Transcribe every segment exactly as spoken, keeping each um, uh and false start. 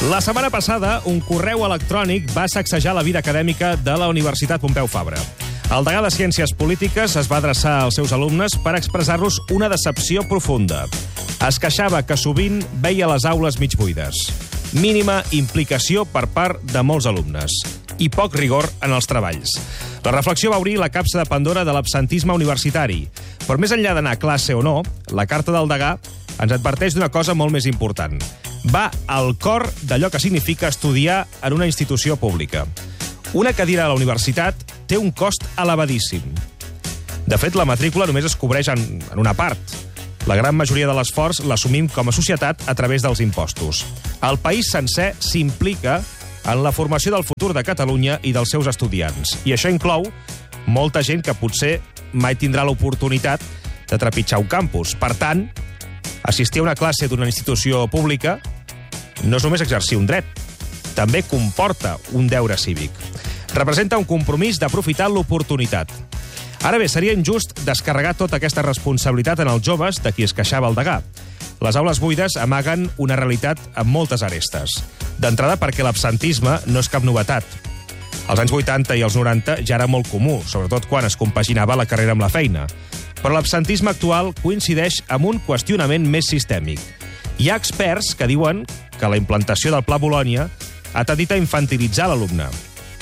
La setmana passada, un correu electrònic va sacsejar la vida acadèmica de la Universitat Pompeu Fabra. El degà de Ciències Polítiques es va adreçar als seus alumnes per expressar-los una decepció profunda. Es queixava que sovint veia les aules mig buides. Mínima implicació per part de molts alumnes i poc rigor en els treballs. La reflexió va obrir la capsa de Pandora de l'absentisme universitari. Però més enllà d'anar a classe o no, la carta del degà ens adverteix d'una cosa molt més important. Va al cor d'allò que significa estudiar en una institució pública. Una cadira a la universitat té un cost elevadíssim. De fet, la matrícula només es cobreix en, en una part. La gran majoria de l'esforç l'assumim com a societat a través dels impostos. El país sencer s'implica en la formació del futur de Catalunya i dels seus estudiants. I això inclou molta gent que potser mai tindrà l'oportunitat de trepitjar un campus. Per tant, assistir a una classe d'una institució pública no és només exercir un dret, també comporta un deure cívic. Representa un compromís d'aprofitar l'oportunitat. Ara bé, seria injust descarregar tota aquesta responsabilitat en els joves de qui es queixava el degà. Les aules buides amaguen una realitat amb moltes arestes. D'entrada perquè l'absentisme no és cap novetat. Als anys vuitanta i als noranta ja era molt comú, sobretot quan es compaginava la carrera amb la feina. Però l'absentisme actual coincideix amb un qüestionament més sistèmic. Hi ha experts que diuen que la implantació del Pla Bolònia ha tendit a infantilitzar l'alumne.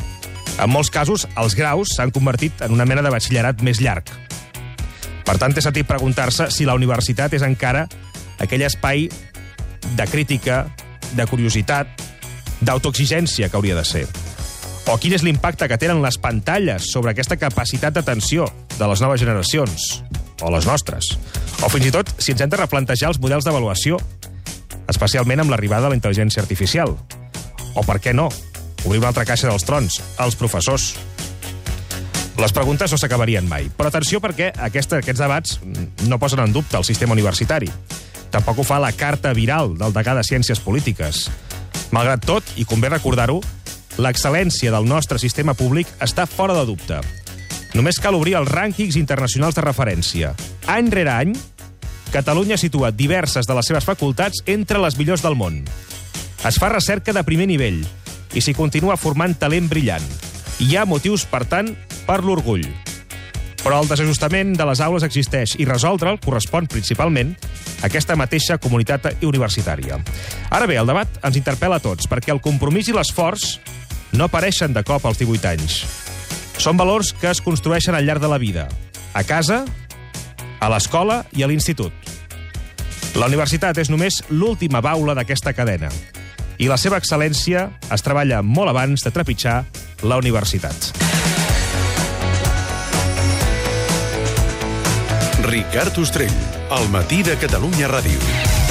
En molts casos, els graus s'han convertit en una mena de batxillerat més llarg. Per tant, té sentit preguntar-se si la universitat és encara aquell espai de crítica, de curiositat, d'autoexigència que hauria de ser. O quin és l'impacte que tenen les pantalles sobre aquesta capacitat d'atenció de les noves generacions, o les nostres. O fins i tot si ens hem de replantejar els models d'avaluació, especialment amb l'arribada de la intel·ligència artificial. O per què no? Obrir una altra caixa dels trons, els professors. Les preguntes no s'acabarien mai. Però atenció perquè aquesta, aquests debats no posen en dubte el sistema universitari. Tampoc ho fa la carta viral del degà de Ciències Polítiques. Malgrat tot, i convé recordar-ho, l'excel·lència del nostre sistema públic està fora de dubte. Només cal obrir els rànquings internacionals de referència. Any rere any, Catalunya situa diverses de les seves facultats entre les millors del món. Es fa recerca de primer nivell i s'hi continua formant talent brillant. Hi ha motius, per tant, per l'orgull. Però el desajustament de les aules existeix i resoldre'l correspon principalment a aquesta mateixa comunitat universitària. Ara bé, el debat ens interpel·la a tots, perquè el compromís i l'esforç no apareixen de cop als divuit anys. Són valors que es construeixen al llarg de la vida, a casa, a l'escola i a l'institut. La universitat és només l'última baula d'aquesta cadena i la seva excel·lència es treballa molt abans de trepitjar la universitat. Ricard Ostrell, al matí de Catalunya Ràdio.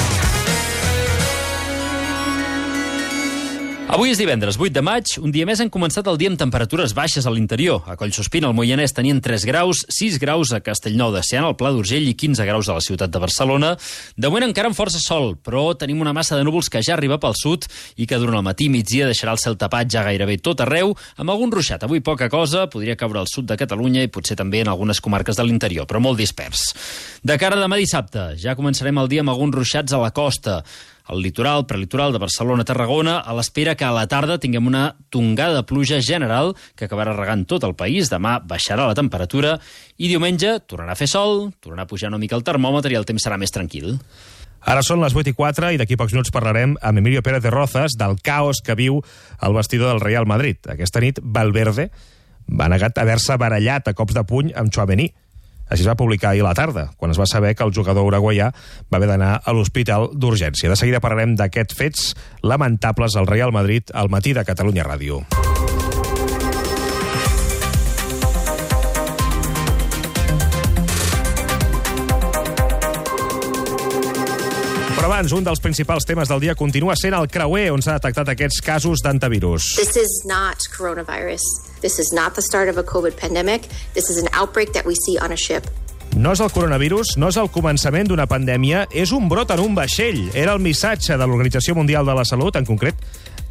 Avui és divendres, vuit de maig. Un dia més hem començat el dia amb temperatures baixes a l'interior. A Collsuspina, al Moianès, tenien tres graus, sis graus a Castellnou de Seana, al Pla d'Urgell, i quinze graus a la ciutat de Barcelona. De moment encara amb força sol, però tenim una massa de núvols que ja arriba pel sud i que durant el matí i migdia deixarà el cel tapat ja gairebé tot arreu, amb algun ruixat. Avui poca cosa, podria caure al sud de Catalunya i potser també en algunes comarques de l'interior, però molt dispers. De cara a demà dissabte, ja començarem el dia amb alguns ruixats a la costa. Al litoral, prelitoral de Barcelona-Tarragona, a l'espera que a la tarda tinguem una tongada de pluja general que acabarà regant tot el país. Demà baixarà la temperatura i diumenge tornarà a fer sol, tornarà a pujar una mica el termòmetre i el temps serà més tranquil. Ara són les vuit i quatre i d'aquí pocs minuts parlarem amb Emilio Pérez de Rozas del caos que viu el vestidor del Real Madrid. Aquesta nit, Valverde va negat haver-se barallat a cops de puny amb Tchouaméni. Així es va publicar ahir a la tarda, quan es va saber que el jugador uruguaià va haver d'anar a l'hospital d'urgència. De seguida parlarem d'aquests fets lamentables al Real Madrid al matí de Catalunya Ràdio. Però abans, un dels principals temes del dia continua sent el creuer on s'ha detectat aquests casos d'antivirus. This is not coronavirus. This is not the start of a COVID pandemic. This is an outbreak that we see on a ship. No és el coronavirus, no és el començament d'una pandèmia, és un brot en un vaixell. Era el missatge de l'Organització Mundial de la Salut, en concret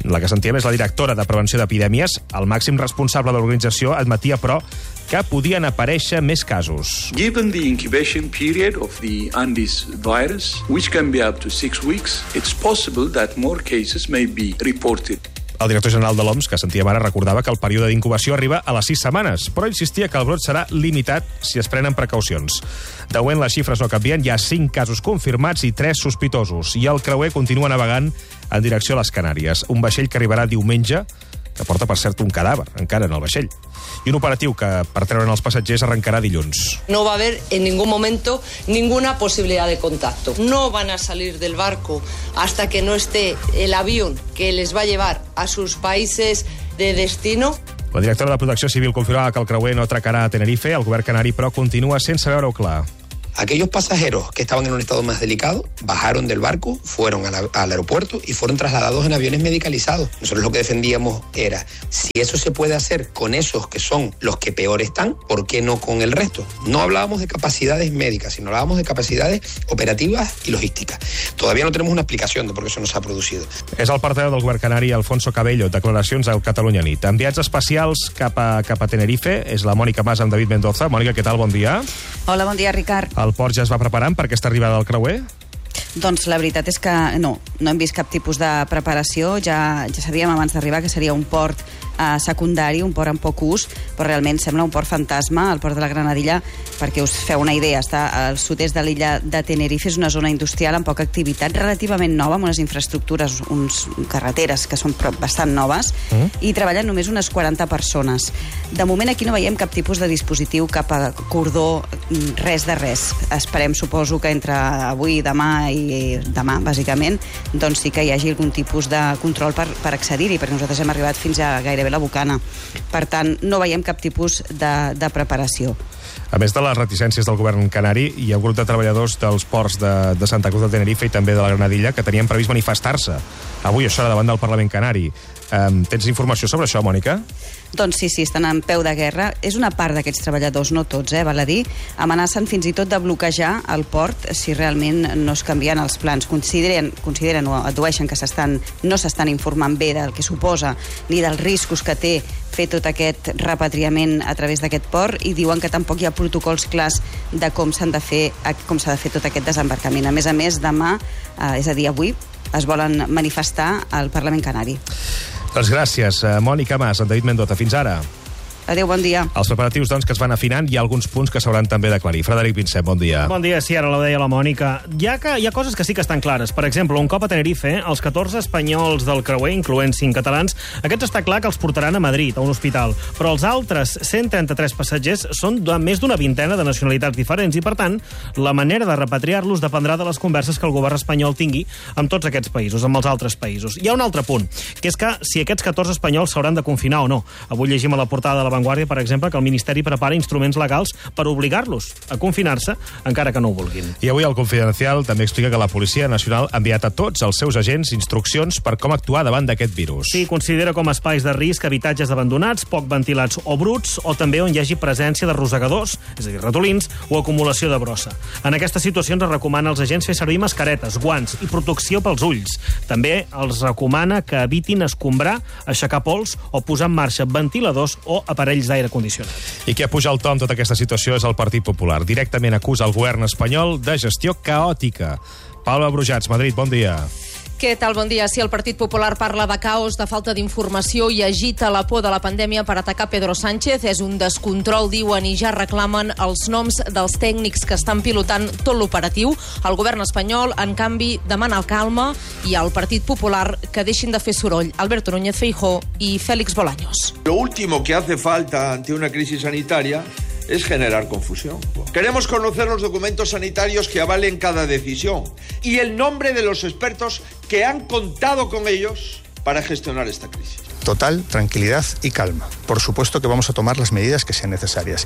La que sentíem és la directora de Prevenció d'Epidèmies. El màxim responsable de l'organització admetia, però, que podien aparèixer més casos. Given the incubation period of the Andes virus, which can be up to six weeks, it's possible that more cases may be reported. El director general de l'O M S, que sentíem ara, recordava que el període d'incubació arriba a les sis setmanes, però insistia que el brot serà limitat si es prenen precaucions. De moment, les xifres no canvien, hi ha cinc casos confirmats i tres sospitosos, i el creuer continua navegant en direcció a les Canàries. Un vaixell que arribarà diumenge, que porta, per cert, un cadàver, encara en el vaixell. I un operatiu que, per treure'n els passatgers, arrencarà dilluns. No va a haber en ningún momento ninguna posibilidad de contacto. No van a salir del barco hasta que no esté el avión que les va a llevar a sus países de destino. La directora de Protecció Civil confirmava que el creuer no atracarà a Tenerife. El govern canari, però, continua sense veure-ho clar. Aquellos pasajeros que estaban en un estado más delicado bajaron del barco, fueron a la, al aeropuerto y fueron trasladados en aviones medicalizados. Nosotros lo que defendíamos era, si eso se puede hacer con esos que son los que peor están, ¿por qué no con el resto? No hablábamos de capacidades médicas, sino hablábamos de capacidades operativas y logísticas. Todavía no tenemos una explicación de por qué eso no s'ha producido. És el portaveu del govern canari, Alfonso Cabello, declaracions al Catalunya Nit. Enviats especials cap a, cap a Tenerife és la Mònica Mas amb David Mendoza. Mònica, què tal? Bon dia. Hola, bon dia, Ricard. El port ja es va preparant per aquesta arribada del creuer? Doncs la veritat és que no, no hem vist cap tipus de preparació. Ja, ja sabíem abans d'arribar que seria un port eh, secundari, un port amb poc ús, però realment sembla un port fantasma, el port de la Granadilla. Perquè us feu una idea, està al sud-est de l'illa de Tenerife, és una zona industrial amb poca activitat, relativament nova, amb unes infraestructures, uns carreteres que són bastant noves, mm. i treballen només unes quaranta persones. De moment aquí no veiem cap tipus de dispositiu, cap a cordó, res de res. Esperem, suposo, que entre avui, demà i demà, bàsicament, doncs sí que hi hagi algun tipus de control per, per accedir-hi, perquè nosaltres hem arribat fins a gairebé la bocana. Per tant, no veiem cap tipus de, de preparació. A més de les reticències del govern canari, hi ha un grup de treballadors dels ports de, de Santa Cruz de Tenerife i també de la Granadilla que tenien previst manifestar-se avui, això, davant del Parlament Canari. Um, tens informació sobre això, Mònica? Doncs sí, sí, estan en peu de guerra. És una part d'aquests treballadors, no tots, eh, val a dir. Amenacen fins i tot de bloquejar el port si realment no es canvien els plans. Consideren, consideren o addueixen que s'estan, no s'estan informant bé del que suposa ni dels riscos que té fer tot aquest repatriament a través d'aquest port, i diuen que tampoc hi ha protocols clars de com s'han de fer, com s'ha de fer tot aquest desembarcament. A més a més, demà, eh, és a dir, avui, es volen manifestar al Parlament Canari. Doncs gràcies, Mònica Mas, en David Mendoza. Fins ara. Adéu, bon dia. Els preparatius, doncs, que es van afinant, hi ha alguns punts que s'hauran també d'aclarir. Frederic Vincent, bon dia. Bon dia, sí, ara ho deia la Mònica. Hi ha, que, hi ha coses que sí que estan clares. Per exemple, un cop a Tenerife, els catorze espanyols del creuer, incloent cinc catalans, aquests està clar que els portaran a Madrid, a un hospital. Però els altres cent trenta-tres passatgers són de més d'una vintena de nacionalitats diferents i, per tant, la manera de repatriar-los dependrà de les converses que el govern espanyol tingui amb tots aquests països, amb els altres països. Hi ha un altre punt, que és que si aquests catorze espanyols s'hauran de confinar o no. Avui llegim a la portada de la Vanguardia, per exemple, que el Ministeri prepara instruments legals per obligar-los a confinar-se, encara que no ho vulguin. I avui el Confidencial també explica que la Policia Nacional ha enviat a tots els seus agents instruccions per com actuar davant d'aquest virus. Sí, considera com espais de risc habitatges abandonats, poc ventilats o bruts, o també on hi hagi presència de rosegadors, és a dir, ratolins, o acumulació de brossa. En aquestes situacions es recomana als agents fer servir mascaretes, guants i protecció pels ulls. També els recomana que evitin escombrar, aixecar pols o posar en marxa ventiladors o aparells d'aire condicionat. I qui apuja el to en tota aquesta situació és el Partit Popular. Directament acusa el govern espanyol de gestió caòtica. Paula Brujats, Madrid, bon dia. Què tal? Bon dia. Si el Partit Popular parla de caos, de falta d'informació i agita la por de la pandèmia per atacar Pedro Sánchez, és un descontrol, diuen, i ja reclamen els noms dels tècnics que estan pilotant tot l'operatiu. El govern espanyol, en canvi, demana calma, i al Partit Popular que deixin de fer soroll Alberto Núñez Feijóo i Félix Bolaños. Lo último que hace falta ante una crisis sanitaria es generar confusión. Queremos conocer los documentos sanitarios que avalen cada decisión y el nombre de los expertos que han contado con ellos para gestionar esta crisis. Total tranquilidad y calma. Por supuesto que vamos a tomar las medidas que sean necesarias.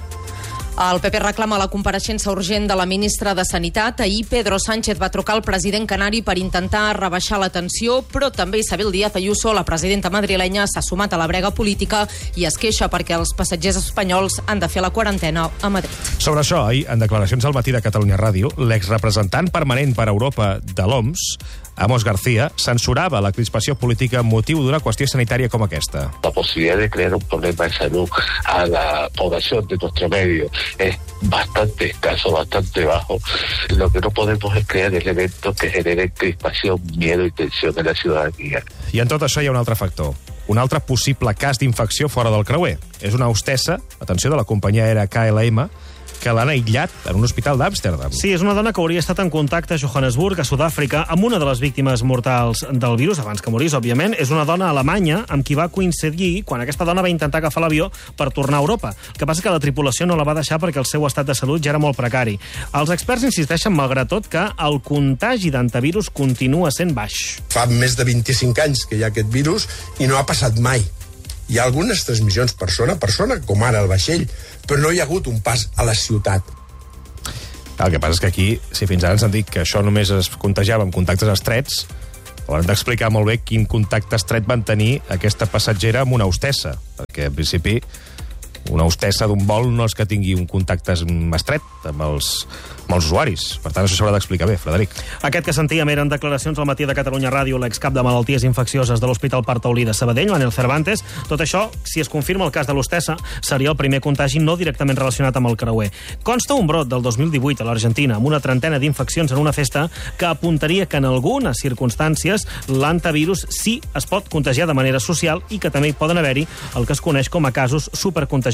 El P P reclama la compareixença urgent de la ministra de Sanitat. Ahir Pedro Sánchez va trucar al president canari per intentar rebaixar la tensió, però també Isabel Díaz Ayuso, la presidenta madrilenya, s'ha sumat a la brega política i es queixa perquè els passatgers espanyols han de fer la quarantena a Madrid. Sobre això, ahir, en declaracions al matí de Catalunya Ràdio, l'exrepresentant permanent per Europa de l'O M S Amos García, censurava la crispació política amb motiu d'una qüestió sanitària com aquesta. La posibilidad de crear un problema de salud a la población de nuestro medio es bastante escaso, bastante bajo. Lo que no podemos es crear elementos que generen crispación, miedo y tensión en la ciudadanía. I en tot això hi ha un altre factor. Un altre possible cas d'infecció fora del creuer. És una hostessa, atenció, de la companyia aèria K L M, que l'han aïllat en un hospital d'Amsterdam. Sí, és una dona que hauria estat en contacte a Johannesburg, a Sud-àfrica, amb una de les víctimes mortals del virus, abans que morís, òbviament. És una dona alemanya amb qui va coincidir quan aquesta dona va intentar agafar l'avió per tornar a Europa. El que passa és que la tripulació no la va deixar perquè el seu estat de salut ja era molt precari. Els experts insisteixen, malgrat tot, que el contagi d'antivirus continua sent baix. Fa més de vint-i-cinc anys que hi ha aquest virus i no ha passat mai. Hi ha algunes transmissions persona a persona, com ara el vaixell, però no hi ha hagut un pas a la ciutat. El que passa és que aquí, si fins ara ens han dit que això només es contagiava amb contactes estrets, hauran d'explicar molt bé quin contacte estret van tenir aquesta passatgera amb una hostessa, perquè, en principi, una hostessa d'un vol no és que tingui un contacte estret amb els, amb els usuaris. Per tant, això s'haurà d'explicar bé, Frederic. Aquest que sentíem eren declaracions al matí de Catalunya Ràdio, l'excap de malalties infeccioses de l'Hospital Pare Taulí de Sabadell, Manel Cervantes. Tot això, si es confirma el cas de l'hostessa, seria el primer contagi no directament relacionat amb el creuer. Consta un brot del dos mil divuit a l'Argentina, amb una trentena d'infeccions en una festa, que apuntaria que en algunes circumstàncies l'antivirus sí es pot contagiar de manera social i que també hi poden haver-hi el que es coneix com a casos supercontagiadors.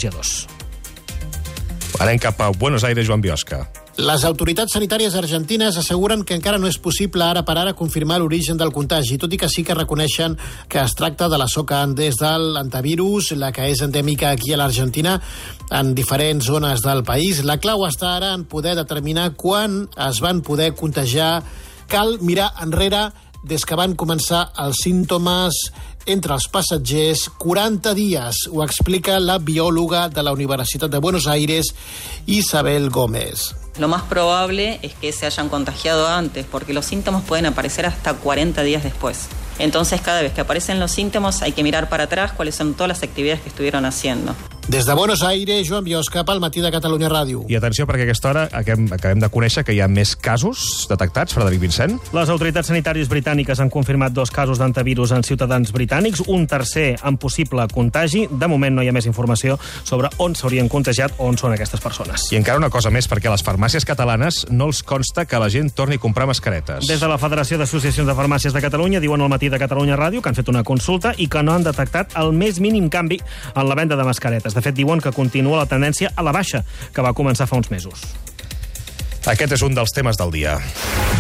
Anem cap a Buenos Aires, Joan Biosca. Les autoritats sanitàries argentines asseguren que encara no és possible ara per ara confirmar l'origen del contagi, tot i que sí que reconeixen que es tracta de la soca Andes de l'antivirus, la que és endèmica aquí a l'Argentina, en diferents zones del país. La clau està ara en poder determinar quan es van poder contagiar. Cal mirar enrere des que van començar els símptomes entre els passatgers, quaranta dies, ho explica la biòloga de la Universitat de Buenos Aires, Isabel Gómez. Lo más probable es que se hayan contagiado antes, porque los síntomas pueden aparecer hasta cuarenta días después. Entonces, cada vez que aparecen los síntomas, hay que mirar para atrás cuáles son todas las actividades que estuvieron haciendo. Des de Buenos Aires, Joan Biosca, pel matí de Catalunya Ràdio. I atenció, perquè a aquesta hora acabem, acabem de conèixer que hi ha més casos detectats, Frederic Vincent. Les autoritats sanitàries britàniques han confirmat dos casos d'antivirus en ciutadans britànics, un tercer amb possible contagi. De moment no hi ha més informació sobre on s'haurien contagiat o on són aquestes persones. I encara una cosa més, perquè a les farmàcies catalanes no els consta que la gent torni a comprar mascaretes. Des de la Federació d'Associacions de Farmàcies de Catalunya diuen al matí de Catalunya Ràdio que han fet una consulta i que no han detectat el més mínim canvi en la venda de mascaretes. De fet, diuen que continua la tendència a la baixa, que va començar fa uns mesos. Aquest és un dels temes del dia.